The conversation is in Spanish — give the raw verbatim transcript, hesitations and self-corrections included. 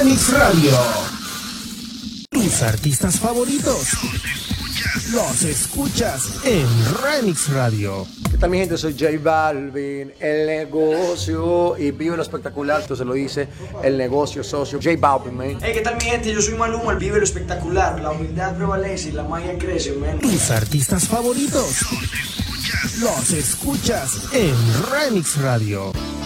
Remix Radio. Tus artistas favoritos los escuchas en Remix Radio. ¿Qué tal, mi gente? Soy J Balvin, el negocio, y vive lo espectacular. Esto se lo dice el negocio socio J Balvin, man. Hey, ¿qué tal, mi gente? Yo soy Maluma, el vive lo espectacular. La humildad prevalece y la magia crece, man. Tus artistas favoritos los escuchas en Remix Radio.